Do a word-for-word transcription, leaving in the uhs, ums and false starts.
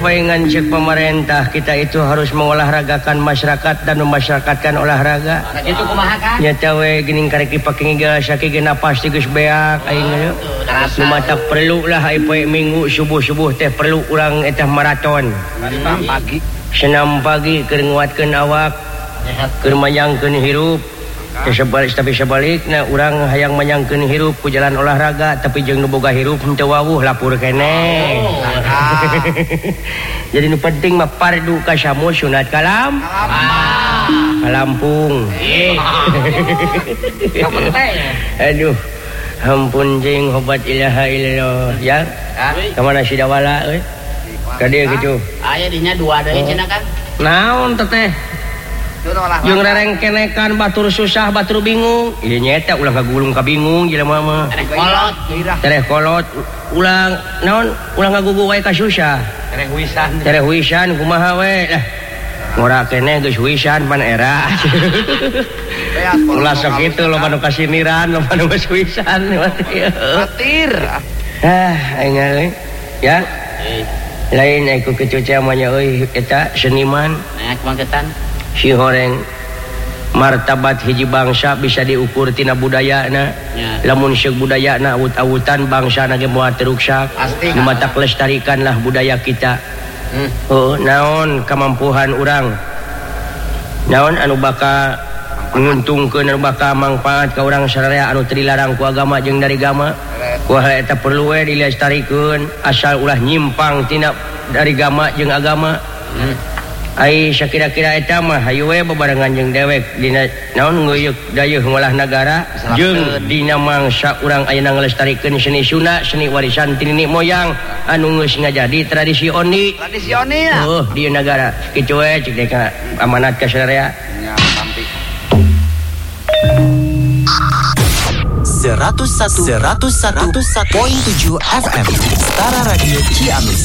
paingan cek pemerintah kita itu harus mengolahragakan masyarakat dan memasyarakatkan olahraga. Itu kumaha kan? Nya cawe geuning karek dipake geus saking napas teh geus beak aing ge. Nu mata perlu lah ai poe minggu subuh-subuh teh perlu urang eta maraton. Senam pagi. Senam pagi keur nguatkeun awak. Keur manyangkeun hirup. Teh sebalik tapi sebalikna urang hayang manyangkeun hirup ku jalan olahraga tapi jeung nu boga hirup henteu wawuh lapur keneh. Oh, jadi nu penting mah fardu ka samu sunat kalam. Ka Lampung. Aduh. Ampun jeung obat ilaha illallah ya. Ka mana si Dawala euy? Ka dieu kitu. Aya dinya dua deui cenah kan. Naon teteh? Jeung rerengkenekan batur susah batur bingung. Ieu nyeta ulah kagulung ka bingung jelema mah. Kolot. Tereh kolot ulang naon ulah ngagugu wae ka susah. Tereh wisan. Tereh wisan kumaha we? Lah ngora keneh geus wisan pan era. Ulah sok kitu loba nu kasiniran loba nu geus wisan. Batir. Ah aing euy. Ya. Lain aku kitu teh mah nya euy eta seniman. Nah kumaha si horeng martabat hiji bangsa bisa diukur tina budayana ya. Lamun syek budayana awut-awutan bangsa na ge moal teruksak nu mata lestarikanlah budaya kita. hmm. Oh naon kemampuan urang naon anu bakal nguntungkeun anu bakal manfaat ka urang sararea anu teu dilarang ku agama jeung dari agama ku eta perlu we dilestarikeun asal ulah nyimpang tina dari agama jeung agama. hmm. Ai sakira-kira eta mah hayu we bebarengan jeung dewek dina naon ngeuyeuk dayeuh ngolah nagara jeung dina mangsa urang ayeuna ngelestarikeun seni sunda seni warisan ti nenek moyang anu geus ngajadi tradisi oni tradisi oni ya oh di negara kitu we cek deka amanat ka sadaya nya sampai seratus satu koma tujuh F M Setara Radio Ciamis.